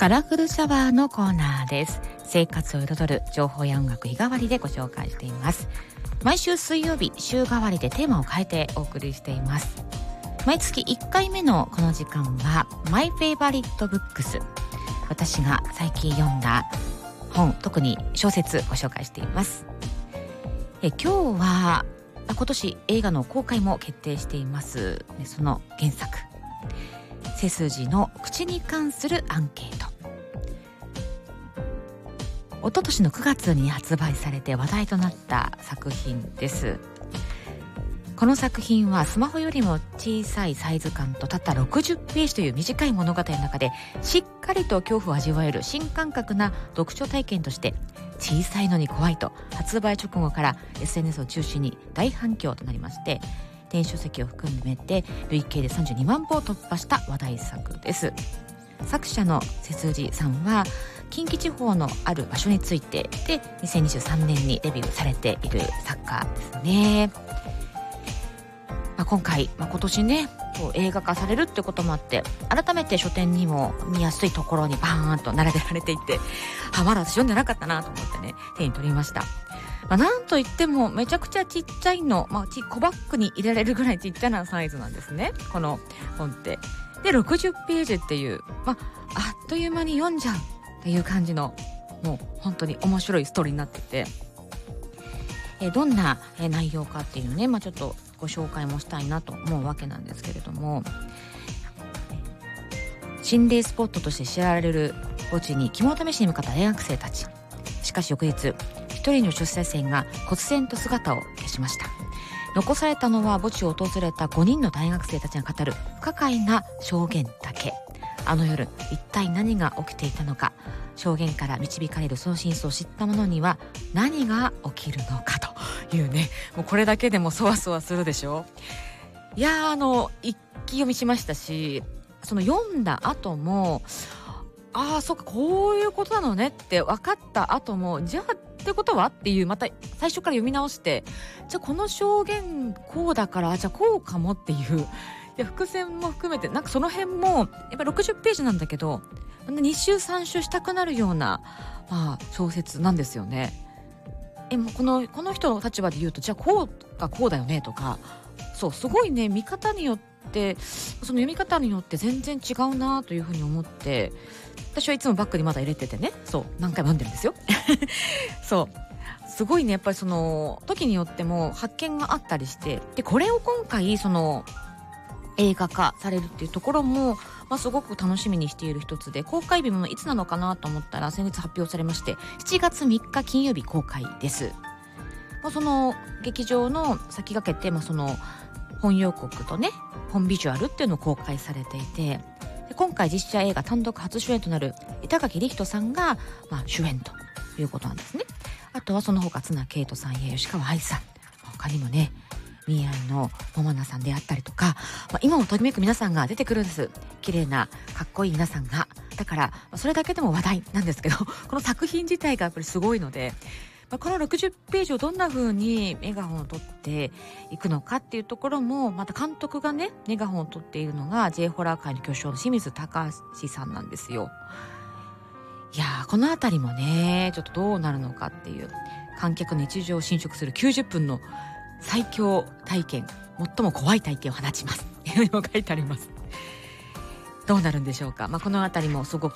カラフルシャワーのコーナーです。生活を彩る情報や音楽日替わりでご紹介しています。毎週水曜日、週替わりでテーマを変えてお送りしています。毎月1回目のこの時間はマイフェイバリットブックス、私が最近読んだ本、特に小説ご紹介しています。今日は今年映画の公開も決定しています。その原作、背筋の口に関するアンケート、一昨年の9月に発売されて話題となった作品です。この作品はスマホよりも小さいサイズ感とたった60ページという短い物語の中でしっかりと恐怖を味わえる新感覚な読書体験として、小さいのに怖いと発売直後から SNS を中心に大反響となりまして、電子書籍を含めて累計で32万部を突破した話題作です。作者の背筋さんは近畿地方のある場所についてで2023年にデビューされている作家ですね。今回、今年ね映画化されるってこともあって、改めて書店にも見やすいところにバーンと並べられていて、まだ私読んでなかったなと思ってね、手に取りました。なんといってもめちゃくちゃちっちゃいの、小バッグに入れられるぐらいちっちゃなサイズなんですね、この本って。で60ページっていう、あっという間に読んじゃうっていう感じの、もう本当に面白いストーリーになってて、どんな内容かっていうのね、ちょっとご紹介もしたいなと思うわけなんですけれども、心霊スポットとして知られる墓地に肝試しに向かった大学生たち。しかし翌日、一人の出世生が忽然と姿を消しました。残されたのは墓地を訪れた5人の大学生たちが語る不可解な証言だけ。あの夜、一体何が起きていたのか、証言から導かれるその真相を知った者には何が起きるのかというね、もうこれだけでもそわそわするでしょ。いや一気読みしましたし、その読んだ後もそっか、こういうことなのねって分かった後も、じゃあってことはっていう、また最初から読み直して、じゃあこの証言こうだから、じゃあこうかもっていう、伏線も含めて、その辺もやっぱ60ページなんだけど、2週3週したくなるような、小説なんですよね。もうこの人の立場で言うと、じゃあこうかこうだよねとか、すごいね、見方によって、その読み方によって全然違うなというふうに思って、私はいつもバッグにまだ入れててね、何回も読んでるんですよすごいね、やっぱりその時によっても発見があったりして、でこれを今回その映画化されるっていうところも、すごく楽しみにしている一つで、公開日もいつなのかなと思ったら先日発表されまして、7月3日金曜日公開です。その劇場の先駆けて、その本予告とね、本ビジュアルっていうのを公開されていて、で今回実写映画単独初主演となる板垣李光人さんが、主演ということなんですね。あとはその他綱啓永さんや吉川愛さん、他にもね、ミーアイの桃奈さんであったりとか、今もときめく皆さんが出てくるんです。綺麗なかっこいい皆さんが。だからそれだけでも話題なんですけど、この作品自体がやっぱりすごいので、この60ページをどんな風にメガホンを取っていくのかっていうところも、また監督がね、メガホンを取っているのが J ホラー界の巨匠の清水崇さんなんですよ。いやー、このあたりもね、ちょっとどうなるのかっていう、観客の日常を侵食する90分の最強体験、最も怖い体験を放ちますというのも書いてあります。どうなるんでしょうか。このあたりもすごく